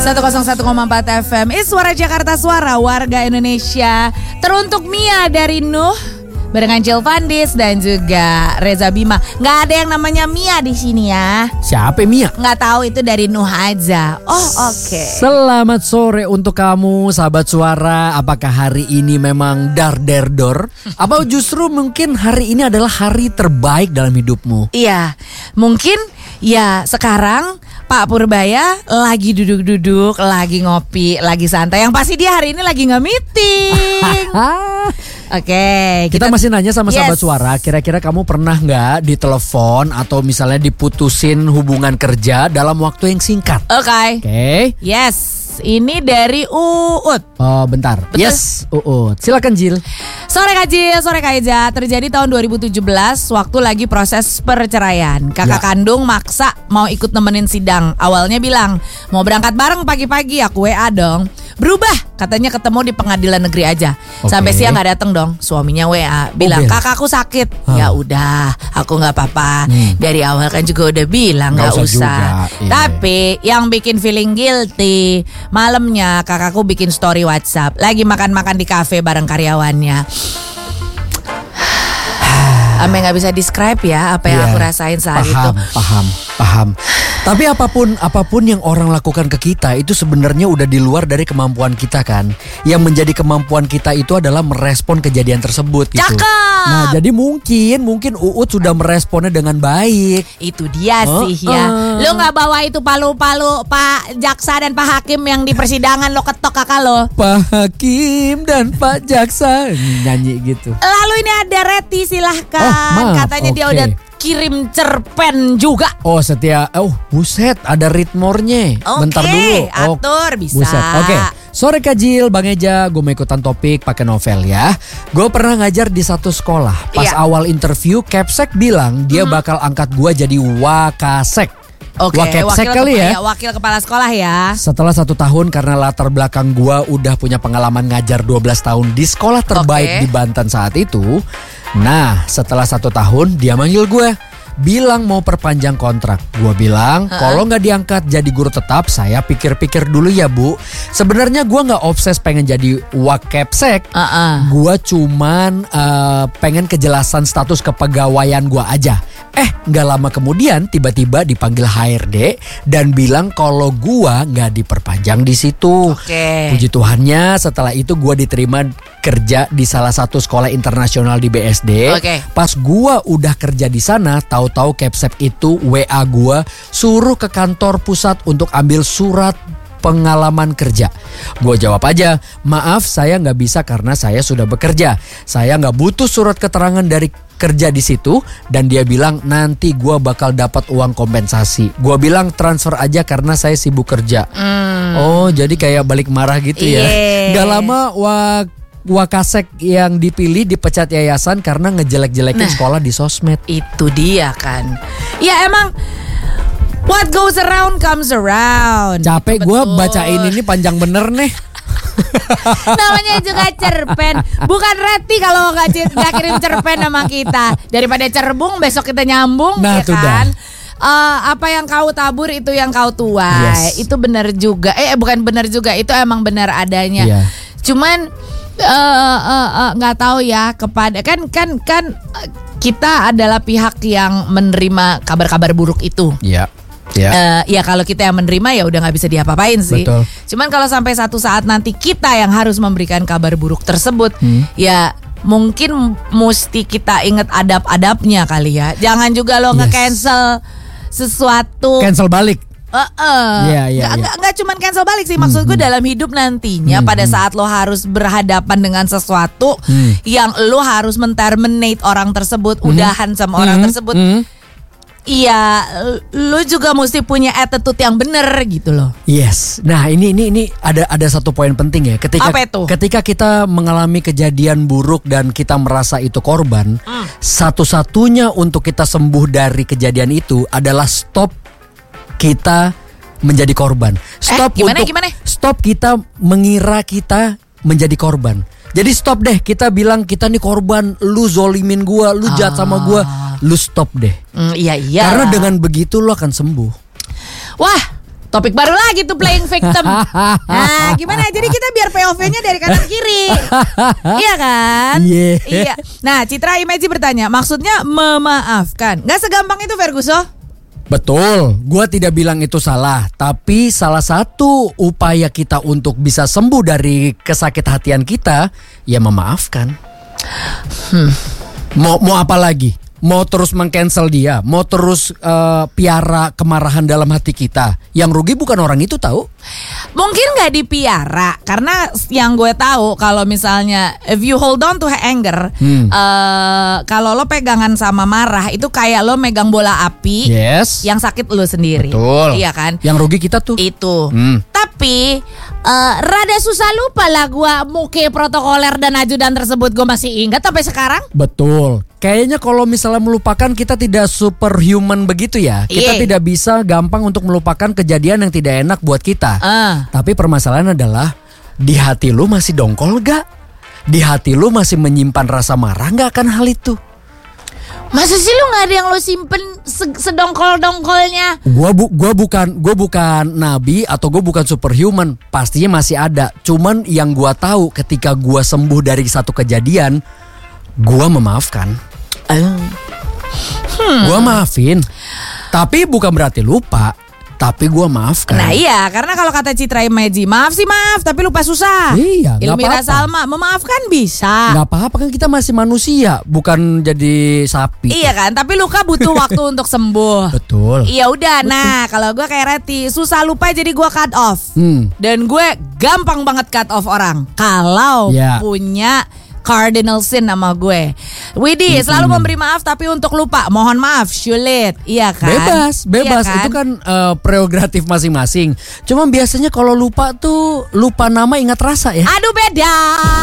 101,4 FM Suara Jakarta, suara warga Indonesia. Teruntuk Mia dari Nuh barengan Jill Vandis dan juga Reza Bima. Nggak ada yang namanya Mia di sini ya. Siapa Mia? Nggak tahu, itu dari Nuh aja. Oh oke. Selamat sore untuk kamu sahabat suara. Apakah hari ini memang dar der dor? Apa justru mungkin hari ini adalah hari terbaik dalam hidupmu? Iya, mungkin ya sekarang Pak Purbaya lagi duduk-duduk, lagi ngopi, lagi santai. Yang pasti dia hari ini lagi nggak meeting. Oke, kita masih nanya sama sahabat suara, kira-kira kamu pernah nggak ditelepon atau misalnya diputusin hubungan kerja dalam waktu yang singkat? Oke. Yes, ini dari Uut. Oh bentar. Betul? Yes, Uut. Silakan Jill. Sore Kak Jill, sore Kak Eza. Terjadi tahun 2017 waktu lagi proses perceraian. Kakak kandung maksa mau ikut nemenin sidang. Awalnya bilang mau berangkat bareng pagi-pagi, aku WA dong. Berubah, katanya ketemu di pengadilan negeri aja. Sampai siang nggak datang dong. Suaminya WA bilang kakakku sakit. Ya udah, aku nggak apa-apa. Dari awal kan juga udah bilang nggak usah. Tapi yang bikin feeling guilty, malamnya kakakku bikin story WhatsApp lagi makan-makan di kafe bareng karyawannya. Ame nggak bisa describe ya apa yang aku rasain saat itu. Paham. Tapi apapun yang orang lakukan ke kita itu sebenarnya udah di luar dari kemampuan kita kan. Yang menjadi kemampuan kita itu adalah merespon kejadian tersebut gitu. Cakep. Nah jadi mungkin Uut sudah meresponnya dengan baik. Itu dia sih ya. Lo nggak bawa itu palu-palu Pak Jaksa dan Pak Hakim yang di persidangan lo ketok kakak lo. Pak Hakim dan Pak Jaksa nyanyi gitu. Lalu ini ada Reti, silahkan. Katanya dia udah kirim cerpen juga. Oh setia. Buset, ada ritmornya. Bentar dulu. Atur bisa. Buset. Oke. Sore Kak Jill, Bang Eja, gue mau ikutan topik pakai novel ya. Gue pernah ngajar di satu sekolah. Pas awal interview, Capsek bilang dia bakal angkat gue jadi Wakasek. Oke, Wakapsek kali ya. Wakil kepala sekolah ya. Setelah 1 tahun karena latar belakang gue udah punya pengalaman ngajar 12 tahun di sekolah terbaik di Banten saat itu. Nah setelah 1 tahun dia manggil gue, bilang mau perpanjang kontrak. Gue bilang kalau gak diangkat jadi guru tetap, saya pikir-pikir dulu ya Bu. Sebenarnya gue gak obses pengen jadi Wakapsek. Gue cuman pengen kejelasan status kepegawaian gue aja. Gak lama kemudian tiba-tiba dipanggil HRD dan bilang kalau gua gak diperpanjang di situ. Puji Tuhannya setelah itu gua diterima kerja di salah satu sekolah internasional di BSD. Pas gua udah kerja di sana, tahu-tahu Capsek itu WA gua suruh ke kantor pusat untuk ambil surat pengalaman kerja. Gue jawab aja, maaf saya nggak bisa karena saya sudah bekerja. Saya nggak butuh surat keterangan dari kerja di situ. Dan dia bilang nanti gue bakal dapat uang kompensasi. Gue bilang transfer aja karena saya sibuk kerja. Oh jadi kayak balik marah gitu ya. Gak lama Wakasek yang dipilih dipecat yayasan karena ngejelek-jelekin sekolah di sosmed. Itu dia kan. Ya emang what goes around comes around. Capek gue bacain ini panjang bener nih. Namanya juga cerpen. Bukan Reti kalau gak kirim cerpen sama kita. Daripada cerbung besok kita nyambung. Nah, ya kan apa yang kau tabur itu yang kau tuai. Itu benar juga. Bukan benar juga, itu emang benar adanya. Cuman gak tahu ya kepada kan kita adalah pihak yang menerima kabar-kabar buruk itu. Ya kalau kita yang menerima ya udah nggak bisa diapa-apain sih. Betul. Cuman kalau sampai satu saat nanti kita yang harus memberikan kabar buruk tersebut, ya mungkin mesti kita ingat adab-adabnya kali ya. Jangan juga lo nge-cancel sesuatu. Cancel balik. Nggak cuman cancel balik sih, maksud gue dalam hidup nantinya pada saat lo harus berhadapan dengan sesuatu yang lo harus men-terminate orang tersebut, udahan sama orang tersebut. Iya, lu juga mesti punya attitude yang bener gitu loh. Yes. Nah, ini ada satu poin penting ya. Ketika kita mengalami kejadian buruk dan kita merasa itu korban, satu-satunya untuk kita sembuh dari kejadian itu adalah stop kita menjadi korban. Stop stop kita mengira kita menjadi korban. Jadi stop deh, kita bilang kita nih korban, lu zolimin gua, lu jahat sama gua, lu stop deh. Iya. Karena dengan begitu lu akan sembuh. Wah, Topik baru lagi tuh playing victim. Nah, gimana? Jadi kita biar POV-nya dari kanan kiri. Iya kan? Yeah. Iya. Nah, Citra Imeji bertanya, maksudnya memaafkan. Gak segampang itu, Ferguso. Betul, gua tidak bilang itu salah, tapi salah satu upaya kita untuk bisa sembuh dari kesakit hatian kita, ya memaafkan. Mau apa lagi? Mau terus meng-cancel dia, mau terus piara kemarahan dalam hati kita. Yang rugi bukan orang itu tahu. Mungkin gak dipiara, karena yang gue tahu kalau misalnya if you hold on to anger, kalau lo pegangan sama marah itu kayak lo megang bola api, yang sakit lo sendiri. Betul. Iya kan? Yang rugi kita tuh. Itu. Tapi rada susah lupa lah gue muke protokoler dan ajudan tersebut, gue masih ingat sampai sekarang. Betul. Kayaknya kalau misalnya melupakan kita tidak superhuman begitu ya. Kita tidak bisa gampang untuk melupakan kejadian yang tidak enak buat kita. Tapi permasalahan adalah di hati lu masih dongkol gak? Di hati lu masih menyimpan rasa marah gak akan hal itu? Masa sih lu gak ada yang lu simpen sedongkol-dongkolnya? Gua bukan nabi atau gue bukan superhuman. Pastinya masih ada. Cuman yang gua tahu ketika gua sembuh dari satu kejadian, gua memaafkan. Gua maafin. Tapi bukan berarti lupa. Tapi gua maafkan. Nah iya, karena kalau kata Citra Imeji, maaf sih maaf, tapi lupa susah. Iya, Ilmira Salma, memaafkan bisa. Gak apa-apa, kan kita masih manusia, bukan jadi sapi. Iya kan, tapi luka butuh waktu untuk sembuh. Betul. Iya udah, nah kalau gue kayak Reti, susah lupa jadi gue cut off. Dan gue gampang banget cut off orang kalau punya cardinal sin sama gue. Widi selalu memberi maaf tapi untuk lupa, mohon maaf, sulit. Iya kan? Bebas. Iya kan? Itu kan prerogatif masing-masing. Cuma biasanya kalau lupa tuh lupa nama ingat rasa ya. Aduh beda.